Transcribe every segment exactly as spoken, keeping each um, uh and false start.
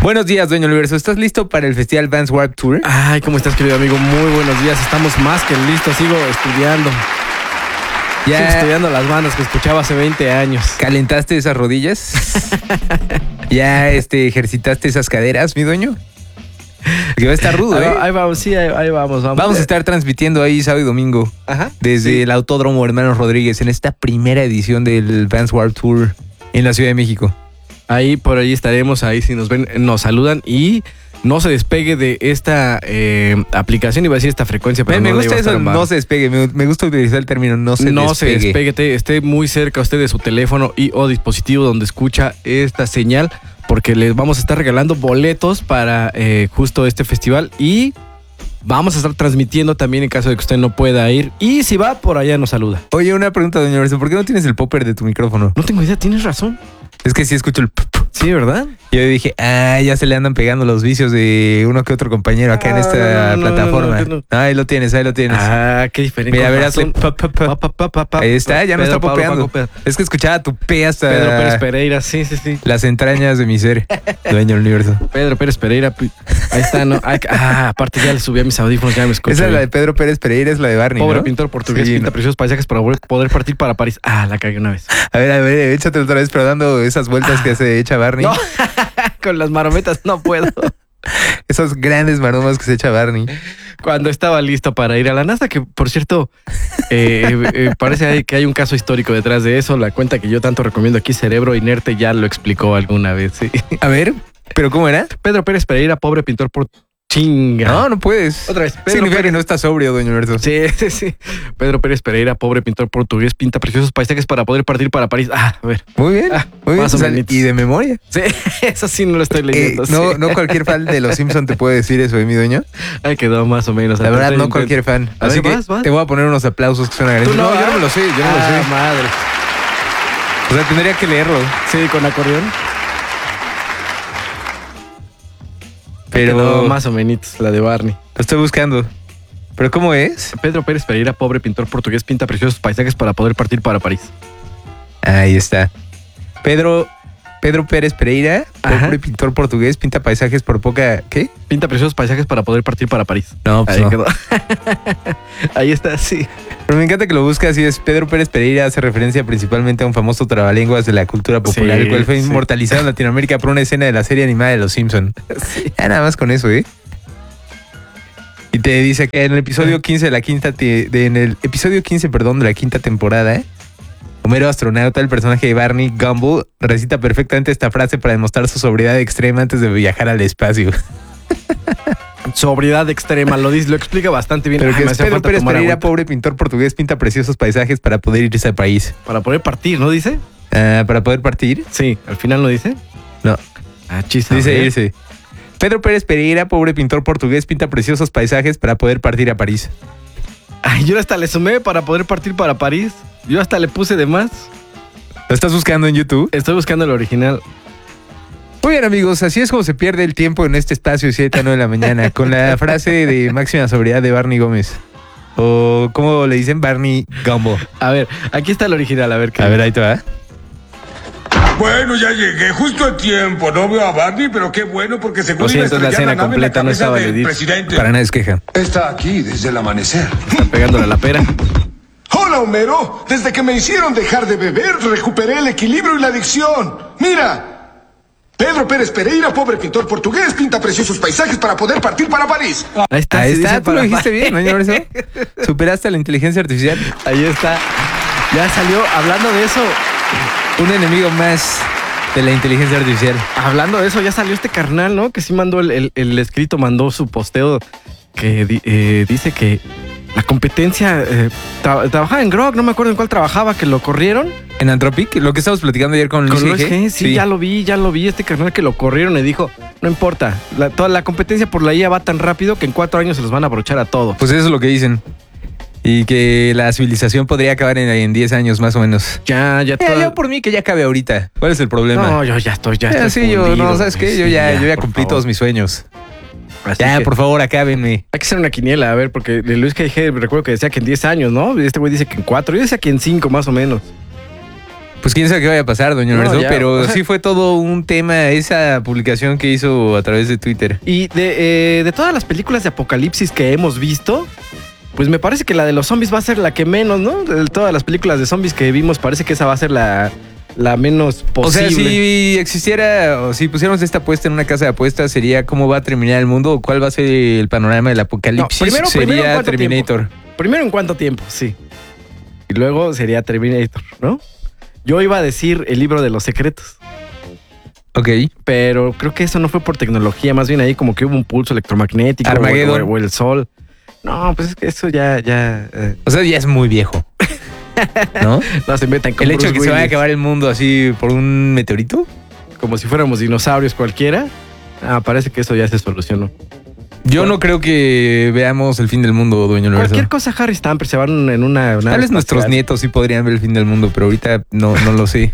Buenos días, Dueño Universo. ¿Estás listo para el Festival Vans Warped Tour? Ay, ¿cómo estás, querido amigo? Muy buenos días. Estamos más que listos. Sigo estudiando. Ya. Sigo estudiando las bandas que escuchaba hace veinte años. ¿Calentaste esas rodillas? ¿Ya este, ejercitaste esas caderas, mi dueño? Que va a estar rudo, ahí, ¿eh? Ahí vamos, sí, ahí, ahí vamos, vamos. Vamos a estar transmitiendo ahí sábado y domingo. Ajá. Desde sí. el Autódromo Hermanos Rodríguez en esta primera edición del Vans Warped Tour en la Ciudad de México. Ahí, por ahí estaremos, ahí si nos ven, nos saludan y no se despegue de esta eh, aplicación, iba a decir esta frecuencia, pero me, no me gusta eso, no se despegue, me, me gusta utilizar el término no se no despegue. No se despegue, te, esté muy cerca usted de su teléfono y o dispositivo donde escucha esta señal, porque les vamos a estar regalando boletos para eh, justo este festival y vamos a estar transmitiendo también en caso de que usted no pueda ir. Y si va, por allá nos saluda. Oye, una pregunta, doña Universo, ¿por qué no tienes el popper de tu micrófono? No tengo idea, tienes razón. Es que sí escucho el... Sí, ¿verdad? Yo dije, ah, ya se le andan pegando los vicios de uno que otro compañero acá ah, en esta no, no, plataforma. No, no, no. Ahí lo tienes, ahí lo tienes. Ah, qué diferente. Mira, verás. Ahí está, ya no está popeando. Es que escuchaba tu P hasta... Pedro Pérez Pereira, sí, sí, sí. Las entrañas de mi ser, dueño del universo. Pedro Pérez Pereira, ahí está, ¿no? Ah, aparte ya le subí a mis audífonos, ya me escucho. Esa es la de Pedro Pérez Pereira, es la de Barney, Pobre ¿no? pintor portugués, sí, pinta no. preciosos paisajes para poder partir para París. Ah, la cagué una vez. A ver, a ver, échate otra vez, pero dando esas vueltas ah. que se echa Barney. No. Con las marometas no puedo. Esos grandes maromas que se echa Barney. Cuando estaba listo para ir a la NASA, que por cierto, eh, eh, parece que hay un caso histórico detrás de eso. La cuenta que yo tanto recomiendo aquí, Cerebro Inerte, ya lo explicó alguna vez. ¿Sí? A ver, ¿pero cómo era? Pedro Pérez Pereira, pobre pintor por... Chinga. No, no puedes. Otra vez. Pedro Significa Pérez... que no está sobrio, doña Universo. Sí, sí, sí. Pedro Pérez Pereira, pobre pintor portugués, pinta preciosos paisajes para poder partir para París. Ah, a ver. Muy bien. Ah, muy bien. O sea, y de memoria. Sí, eso sí no lo estoy leyendo. Eh, no, sí. no cualquier fan de Los Simpson te puede decir eso, ¿eh, mi dueño? Ay, quedó más o menos. La verdad, no cualquier fan. A Así ver, que vas, vas. te voy a poner unos aplausos que son agradecidos. No, no, yo no me lo sé, yo no ah, lo sé. Madre. O sea, tendría que leerlo. Sí, con acordeón. Pero no, más o menos la de Barney. Lo estoy buscando. ¿Pero cómo es? Pedro Pérez Pereira, pobre pintor portugués, pinta preciosos paisajes para poder partir para París. Ahí está. Pedro Pedro Pérez Pereira, pobre Ajá. pintor portugués, pinta paisajes por poca... ¿Qué? Pinta preciosos paisajes para poder partir para París. No, pues Ahí no. quedó. Ahí está, sí. Pero me encanta que lo busque así. Es Pedro Pérez Pereira, hace referencia principalmente a un famoso trabalenguas de la cultura popular, sí, el cual fue sí. inmortalizado en Latinoamérica por una escena de la serie animada de Los Simpson. Sí. Ya nada más con eso, ¿eh? Y te dice que en el episodio quince de la quinta... Te, de, en el episodio quince, perdón, de la quinta temporada, ¿eh? Homero Astronauta, el personaje de Barney Gumble, recita perfectamente esta frase para demostrar su sobriedad extrema antes de viajar al espacio. Sobriedad extrema, lo dice, lo explica bastante bien. Pero Ay, que es Pedro Pérez Pereira, pobre pintor portugués, pinta preciosos paisajes para poder irse al país. Para poder partir, ¿no dice? Uh, ¿Para poder partir? Sí, al final no dice. No. Ah, chisa. Dice ¿eh? irse. Pedro Pérez Pereira, pobre pintor portugués, pinta preciosos paisajes para poder partir a París. Ay, yo hasta le sumé para poder partir para París. Yo hasta le puse de más. ¿Lo estás buscando en YouTube? Estoy buscando el original. Muy bien, amigos, así es como se pierde el tiempo en este espacio siete a nueve de la mañana con la frase de máxima sobriedad de Barney Gómez. O, ¿cómo le dicen? Barney Gumble. A ver, aquí está el original, a ver qué. A ver, ahí te va. Bueno, ya llegué justo a tiempo. No veo a Barney, pero qué bueno porque seguro Lo siento, la escena completa no estaba de presidente. Para nada es queja. Está aquí desde el amanecer. Está pegándole a la pera. Hola, Homero. Desde que me hicieron dejar de beber, recuperé el equilibrio y la adicción. Mira. Pedro Pérez Pereira, pobre pintor portugués, pinta preciosos paisajes para poder partir para París. Ahí está, ahí está, tú lo dijiste bien, ¿no, señor? Superaste a la inteligencia artificial. Ahí está. Ya salió, hablando de eso, un enemigo más de la inteligencia artificial. Hablando de eso, ya salió este carnal, ¿no? Que sí mandó el, el, el escrito, mandó su posteo que eh, dice que la competencia eh, tra trabajaba en Grok, no me acuerdo en cuál trabajaba, que lo corrieron. En Anthropic, lo que estábamos platicando ayer con Luis Con Luis G. G. Sí, sí, ya lo vi, ya lo vi. Este carnal que lo corrieron y dijo, no importa, la, toda la competencia por la I A va tan rápido que en cuatro años se los van a abrochar a todos. Pues eso es lo que dicen. Y que la civilización podría acabar en, en diez años más o menos. Ya, ya. Toda... Yo por mí que ya cabe ahorita. ¿Cuál es el problema? No, yo ya estoy, ya estoy. Sí, yo, no, ¿sabes qué? Yo ya, sí, ya, yo ya cumplí favor. todos mis sueños. Así ya, que, por favor, acábenme. Hay que hacer una quiniela, a ver, porque de Luis G. recuerdo que decía que en diez años, ¿no? Este güey dice que en cuatro, yo decía que en cinco más o menos. Pues quién sabe qué vaya a pasar, doña No, Universo, ya, pero o sea- sí fue todo un tema esa publicación que hizo a través de Twitter. Y de, eh, de todas las películas de apocalipsis que hemos visto, pues me parece que la de los zombies va a ser la que menos, ¿no? De todas las películas de zombies que vimos, parece que esa va a ser la, la menos posible. O sea, si existiera o si pusiéramos esta apuesta en una casa de apuestas, sería cómo va a terminar el mundo o cuál va a ser el panorama del apocalipsis. No, primero- sería primero, ¿en cuánto Terminator. Primero, ¿en cuánto tiempo? Sí. Y luego sería Terminator, ¿no? Yo iba a decir el libro de los secretos, Ok. pero creo que eso no fue por tecnología, más bien ahí como que hubo un pulso electromagnético Armageddon. o, o el sol. No, pues es que eso ya, ya... eh, O sea, ya es muy viejo. ¿No? no se metan con El hecho de Bruce que se vaya a Willis, acabar el mundo así por un meteorito. como si fuéramos dinosaurios cualquiera. Ah, parece que eso ya se solucionó. Yo no creo que veamos el fin del mundo, dueño Universo. Cualquier cosa, Harry Stamper, se van en una... Tal vez nuestros nietos sí podrían ver el fin del mundo, pero ahorita no, no lo sé.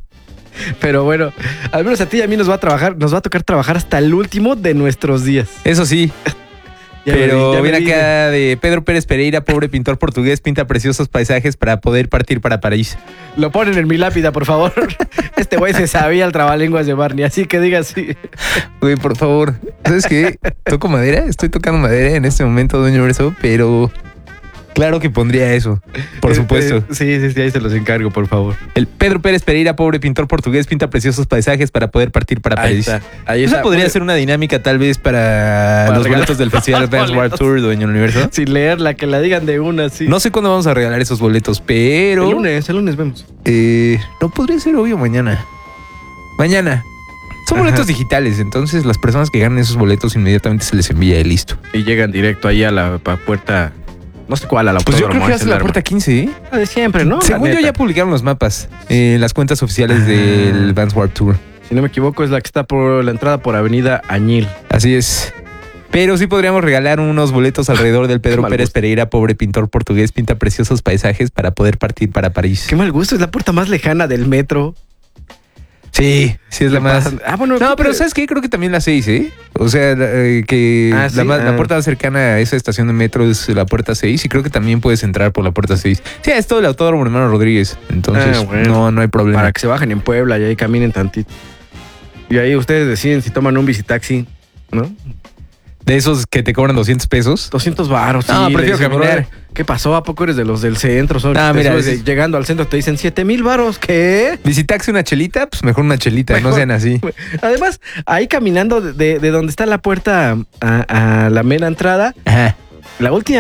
Pero bueno, al menos a ti y a mí nos va a trabajar, nos va a tocar trabajar hasta el último de nuestros días. Eso sí, Ya me pero vi, ya me viene vi. acá de Pedro Pérez Pereira, pobre pintor portugués, pinta preciosos paisajes para poder partir para París. Lo ponen en mi lápida, por favor. Este güey se sabía el trabalenguas de Barney, así que diga así. Güey, por favor. ¿Sabes qué? Toco madera, estoy tocando madera en este momento, dueño Universo, pero claro que pondría eso, por supuesto. Eh, sí, sí, sí, ahí se los encargo, por favor. El Pedro Pérez Pereira, pobre pintor portugués, pinta preciosos paisajes para poder partir para Ahí París. está. Ahí Esa está. podría Muy- ser una dinámica tal vez para, Para los regalar- boletos del Festival Advance World Boletos. Tour, dueño Universo. Sin leerla, que la digan de una, sí. No sé cuándo vamos a regalar esos boletos, pero El lunes, el lunes vemos. eh, no podría ser obvio mañana. Mañana. Son Ajá. boletos digitales, entonces las personas que ganen esos boletos inmediatamente se les envía y listo. Y llegan directo ahí a la pa- puerta. No sé cuál, a la Pues yo creo que va a es ser la puerta quince, ¿eh? La de siempre, ¿no? Según La yo neta. ya publicaron los mapas en las cuentas oficiales Ah. del Advance World Tour. Si no me equivoco, es la que está por la entrada por Avenida Añil. Así es. Pero sí podríamos regalar unos boletos alrededor del Pedro mal Pérez gusto. Pereira, pobre pintor portugués, pinta preciosos paisajes para poder partir para París. Qué mal gusto, es la puerta más lejana del metro. Sí, sí es la más... Ah, bueno, No, pero ¿sabes qué? Creo que también la seis, ¿eh? O sea, la- eh, que Ah, la, ¿sí? más- la Ah. puerta más cercana a esa estación de metro es la puerta seis y creo que también puedes entrar por la puerta seis. Sí, es todo el Autódromo Hermano Rodríguez. Entonces, Ah, bueno. no, no hay problema. para que se bajen en Puebla y ahí caminen tantito. Y ahí ustedes deciden si toman un visitaxi, ¿no? De esos que te cobran doscientos pesos. doscientos varos. No, sí, prefiero le dicen, caminar. "Brother, ¿qué pasó? ¿A poco eres de los del centro? Son, Ah, te mira, subes de- es- llegando al centro te dicen siete mil varos. ¿Qué? Visitaxi una chelita, pues mejor una chelita, no Mejor. sean así. Además, ahí caminando de, de- de donde está la puerta a, a la mera entrada, Ajá. la última